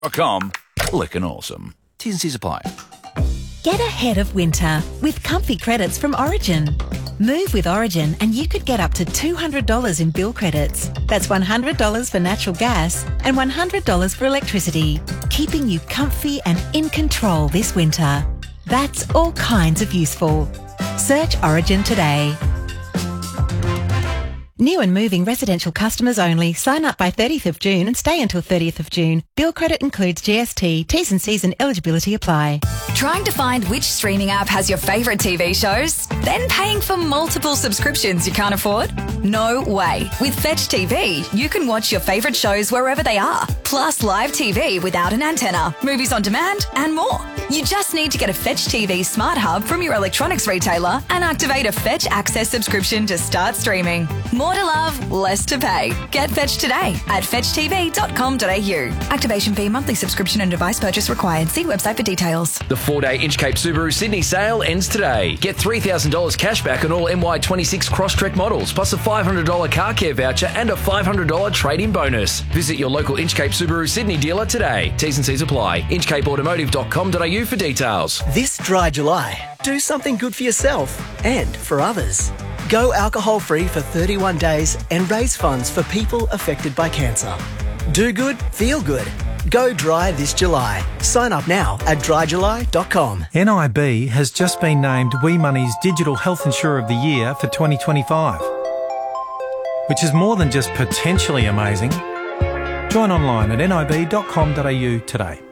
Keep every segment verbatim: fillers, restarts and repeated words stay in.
dot com. Lickin' awesome. T's and C's apply. Get ahead of winter with comfy credits from Origin. Move with Origin and you could get up to two hundred dollars in bill credits. That's one hundred dollars for natural gas and one hundred dollars for electricity, keeping you comfy and in control this winter. That's all kinds of useful. Search Origin today. New and moving residential customers only. Sign up by thirtieth of June and stay until thirtieth of June. Bill credit includes G S T. T's and C's and eligibility apply. Trying to find which streaming app has your favourite T V shows? Then paying for multiple subscriptions you can't afford? No way. With Fetch T V, you can watch your favourite shows wherever they are. Plus live T V without an antenna, movies on demand and more. You just need to get a Fetch T V Smart Hub from your electronics retailer and activate a Fetch Access subscription to start streaming. More to love, less to pay. Get Fetch today at fetch t v dot com dot a u. Activation fee, monthly subscription and device purchase required. See website for details. The four-day Inchcape Subaru Sydney sale ends today. Get three thousand dollars cash back on all M Y twenty-six Crosstrek models, plus a five hundred dollars car care voucher and a five hundred dollars trade-in bonus. Visit your local Inchcape Subaru Sydney dealer today. T's and C's apply. inchcape automotive dot com dot a u for details. This dry July, do something good for yourself and for others. Go alcohol-free for thirty-one days and raise funds for people affected by cancer. Do good, feel good. Go dry this July. Sign up now at dry july dot com. N I B has just been named We Money's Digital Health Insurer of the Year for twenty twenty-five, which is more than just potentially amazing. Join online at n i b dot com dot a u today.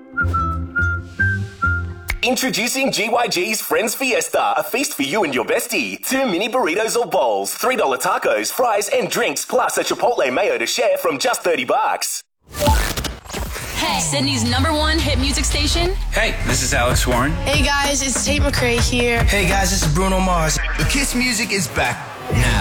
Introducing G Y G's Friends Fiesta, a feast for you and your bestie. Two mini burritos or bowls, three dollar tacos, fries and drinks, plus a Chipotle mayo to share from just thirty bucks. Hey, Sydney's number one hit music station. Hey, this is Alex Warren. Hey guys, it's Tate McRae here. Hey guys, this is Bruno Mars. The Kiss music is back now.